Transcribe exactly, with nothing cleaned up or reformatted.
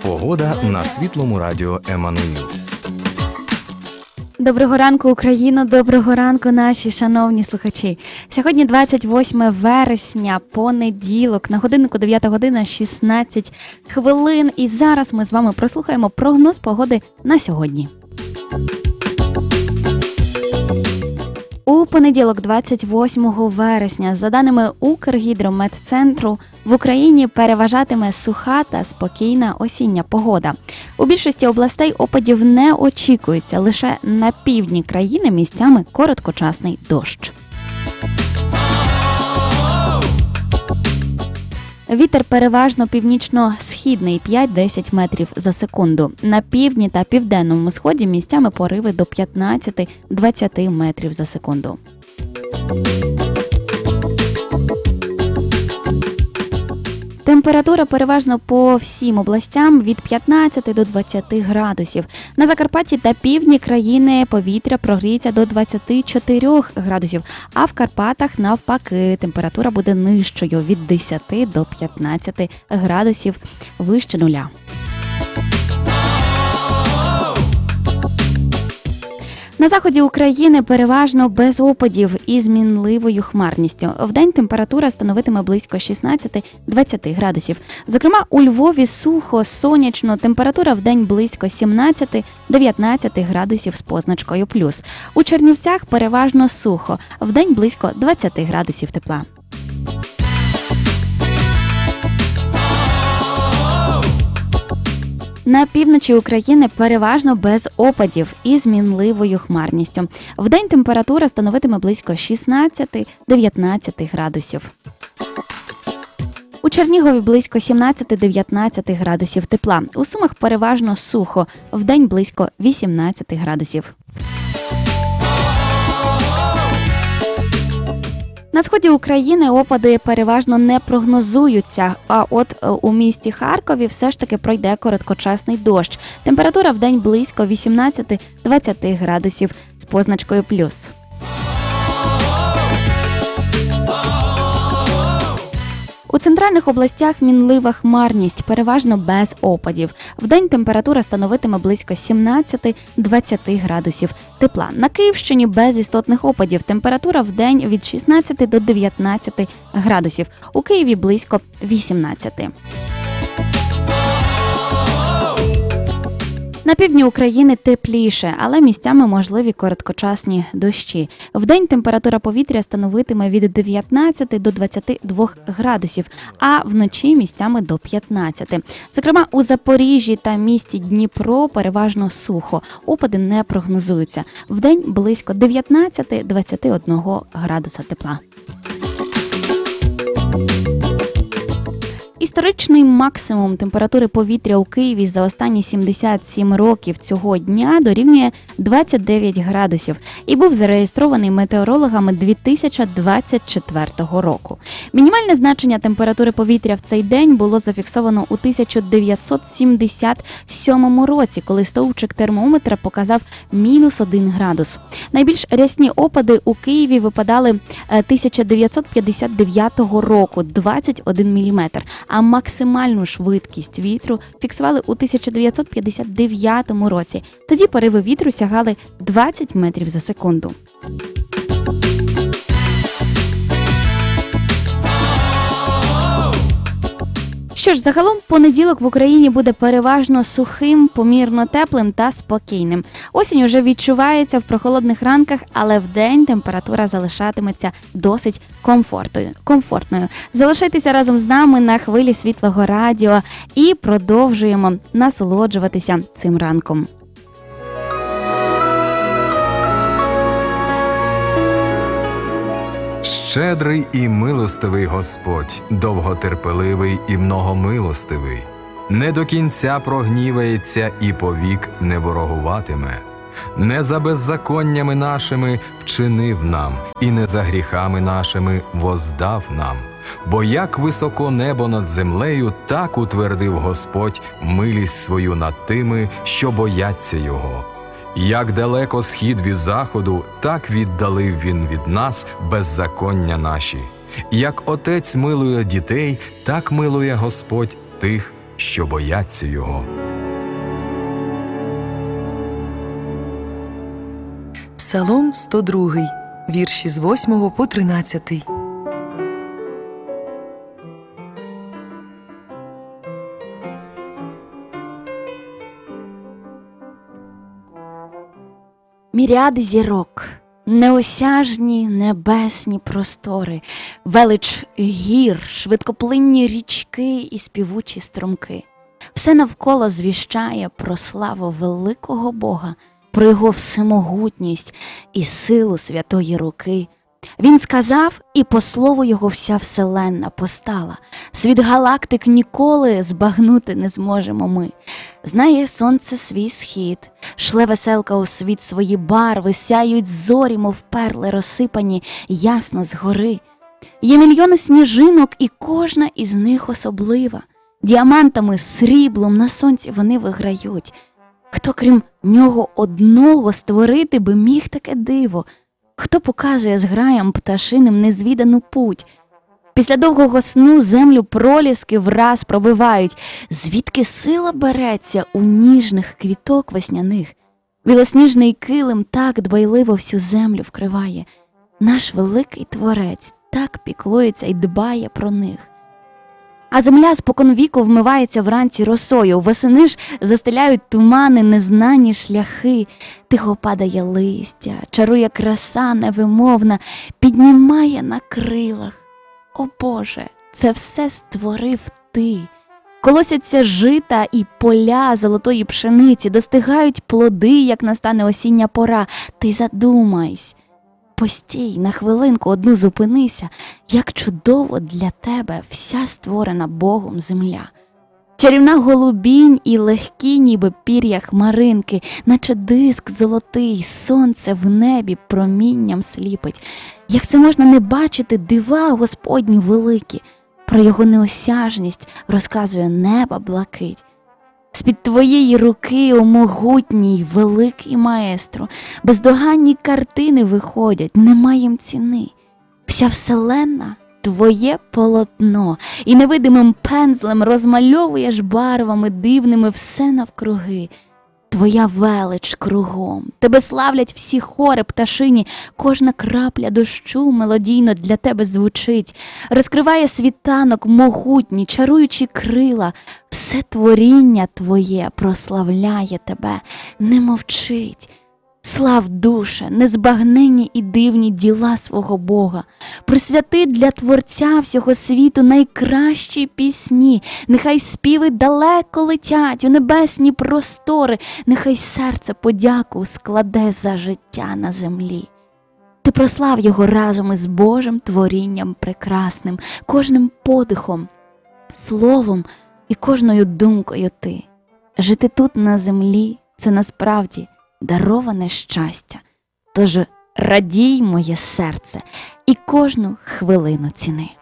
Погода на Світлому радіо Еммануїл. Доброго ранку, Україно! Доброго ранку, наші шановні слухачі! Сьогодні двадцять восьме вересня, понеділок, на годиннику дев'ята година шістнадцять хвилин. І зараз ми з вами прослухаємо прогноз погоди на сьогодні. У понеділок, двадцять восьмого вересня, за даними Укргідрометцентру, в Україні переважатиме суха та спокійна осіння погода. У більшості областей опадів не очікується, лише на півдні країни місцями короткочасний дощ. Вітер переважно північно-східний п'ять-десять метрів за секунду. На півдні та південному сході місцями пориви до п'ятнадцять-двадцять метрів за секунду. Температура переважно по всім областям від п'ятнадцяти до двадцяти градусів. На Закарпатті та півдні країни повітря прогріється до двадцяти чотирьох градусів, а в Карпатах навпаки температура буде нижчою від десяти до п'ятнадцяти градусів вище нуля. На заході України переважно без опадів і з мінливою хмарністю. Вдень температура становитиме близько шістнадцяти-двадцять градусів. Зокрема, у Львові сухо, сонячно, температура вдень близько сімнадцяти-дев'ятнадцяти градусів з позначкою плюс. У Чернівцях переважно сухо, вдень близько двадцяти градусів тепла. На півночі України переважно без опадів і з мінливою хмарністю. Вдень температура становитиме близько шістнадцяти-дев'ятнадцяти градусів. У Чернігові близько сімнадцяти-дев'ятнадцяти градусів тепла. У Сумах переважно сухо, вдень близько вісімнадцяти градусів. На сході України опади переважно не прогнозуються, а от у місті Харкові все ж таки пройде короткочасний дощ. Температура вдень близько вісімнадцяти-двадцять градусів з позначкою плюс. У центральних областях мінлива хмарність, переважно без опадів. Вдень температура становитиме близько сімнадцяти-двадцять градусів тепла. На Київщині без істотних опадів. Температура вдень від шістнадцяти до дев'ятнадцяти градусів. У Києві близько вісімнадцяти. На півдні України тепліше, але місцями можливі короткочасні дощі. Вдень температура повітря становитиме від дев'ятнадцяти до двадцяти двох градусів, а вночі місцями до п'ятнадцяти. Зокрема, у Запоріжжі та місті Дніпро переважно сухо. Опади не прогнозуються. Вдень близько дев'ятнадцяти-двадцять один градуса тепла. Історичний максимум температури повітря у Києві за останні сімдесят сім років цього дня дорівнює двадцять дев'ять градусів і був зареєстрований метеорологами дві тисячі двадцять четвертого року. Мінімальне значення температури повітря в цей день було зафіксовано у тисяча дев'ятсот сімдесят сьомому році, коли стовпчик термометра показав мінус один градус. Найбільш рясні опади у Києві випадали тисяча дев'ятсот п'ятдесят дев'ятого року – двадцять один міліметр, а максимальну швидкість вітру фіксували у тисяча дев'ятсот п'ятдесят дев'ятому році. Тоді пориви вітру сягали двадцять метрів за секунду. Що ж, загалом понеділок в Україні буде переважно сухим, помірно теплим та спокійним. Осінь уже відчувається в прохолодних ранках, але вдень температура залишатиметься досить комфортною. Залишайтеся разом з нами на хвилі Світлого радіо і продовжуємо насолоджуватися цим ранком. Щедрий і милостивий Господь, довготерпеливий і многомилостивий, не до кінця прогнівається і повік не ворогуватиме. Не за беззаконнями нашими вчинив нам, і не за гріхами нашими воздав нам. Бо як високо небо над землею, так утвердив Господь милість свою над тими, що бояться Його. Як далеко схід від заходу, так віддалив він від нас беззаконня наші. Як отець милує дітей, так милує Господь тих, що бояться Його. Псалом сто другий, вірші з восьмого по тринадцятий. Міріади зірок, неосяжні небесні простори, велич гір, швидкоплинні річки і співучі струмки. Все навколо звіщає про славу великого Бога, про Його всемогутність і силу святої руки. Він сказав, і по слову Його вся вселенна постала. Світ галактик ніколи збагнути не зможемо ми. Знає сонце свій схід, шле веселка у світ свої барви, сяють зорі, мов перли розсипані ясно згори. Є мільйони сніжинок, і кожна із них особлива. Діамантами, сріблом на сонці вони виграють. Хто крім нього одного створити би міг таке диво? Хто показує зграям пташиним незвідану путь? Після довгого сну землю проліски враз пробивають. Звідки сила береться у ніжних квіток весняних? Білосніжний килим так дбайливо всю землю вкриває. Наш великий Творець так піклується і дбає про них. А земля споконвіку вмивається вранці росою, восени ж застеляють тумани, незнані шляхи. Тихо падає листя, чарує краса невимовна, піднімає на крилах. О Боже, це все створив Ти. Колосяться жита і поля золотої пшениці, достигають плоди, як настане осіння пора. Ти задумайсь. Постій, на хвилинку одну зупинися, як чудово для тебе вся створена Богом земля. Чарівна голубінь і легкі, ніби пір'я хмаринки, наче диск золотий, сонце в небі промінням сліпить. Як це можна не бачити дива Господні великі? Про Його неосяжність розказує неба блакить. З-під твоєї руки, о могутній, великий маестро, бездоганні картини виходять, нема їм ціни. Вся вселенна – твоє полотно, і невидимим пензлем розмальовуєш барвами дивними все навкруги. Твоя велич кругом, тебе славлять всі хори пташині, кожна крапля дощу мелодійно для тебе звучить. Розкриває світанок могутні, чаруючі крила, все творіння твоє прославляє тебе, не мовчить. Слав, душе, незбагненні і дивні діла свого Бога. Присвяти для Творця всього світу найкращі пісні. Нехай співи далеко летять у небесні простори. Нехай серце подяку складе за життя на землі. Ти прослав Його разом із Божим творінням прекрасним, кожним подихом, словом і кожною думкою ти. Жити тут на землі – це насправді дароване щастя. Тож радій, моє серце, і кожну хвилину ціни.